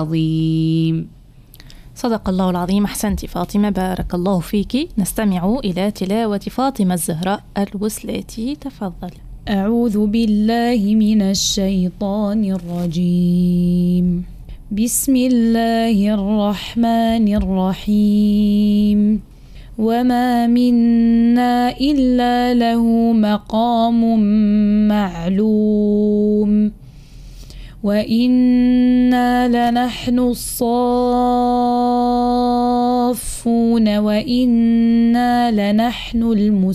عظيم. صدق الله العظيم. أحسنتي فاطمة، بارك الله فيك. نستمع إلى تلاوة فاطمة الزهراء الوسلاتي، تفضل. أعوذ بالله من الشيطان الرجيم. بسم الله الرحمن الرحيم. وما منا إلا له مقام معلوم وإنا لنحن الصافون وإنا لنحن المسبحون.